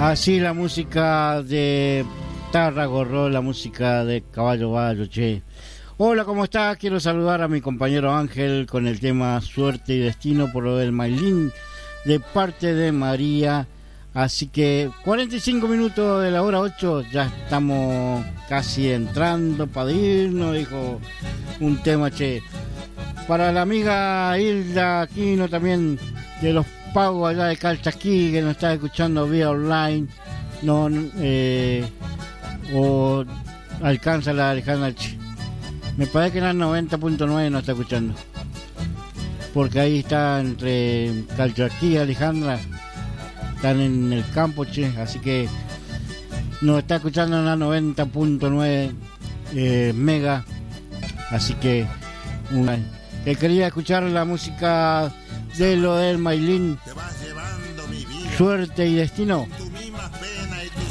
Así la música de Tarragorro, la música de Caballo Bayo, che. Hola, ¿cómo estás? Quiero saludar a mi compañero Ángel con el tema Suerte y Destino por lo del Mailín de parte de María. Así que 45 minutos de la hora 8, ya estamos casi entrando para irnos, dijo un tema, che. Para la amiga Hilda Aquino también de los Pagos allá de Calchaquí, que nos está escuchando vía online, o alcanza la Alejandra. Me parece que en la 90.9 nos está escuchando, porque ahí está entre Calchaquí y Alejandra, están en el campo, che, así que nos está escuchando en la 90.9 mega, así que que quería escuchar la música de lo del Mailín, Suerte y Destino.